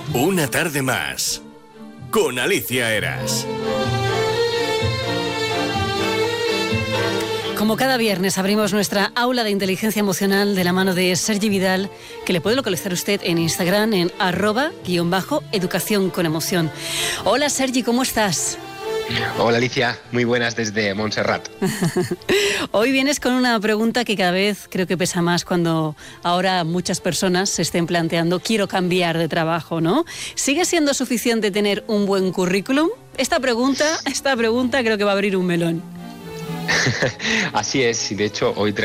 Una tarde más con Alicia Eras. Como cada viernes abrimos nuestra aula de inteligencia emocional de la mano de Sergi Vidal, que le puede localizar usted en Instagram en @educación con emoción. Hola Sergi, ¿cómo estás? Hola Alicia, muy buenas desde Montserrat. Hoy vienes con una pregunta que cada vez creo que pesa más cuando ahora muchas personas se estén planteando quiero cambiar de trabajo, ¿no? ¿Sigue siendo suficiente tener un buen currículum? Esta pregunta creo que va a abrir un melón. Así es, y de hecho hoy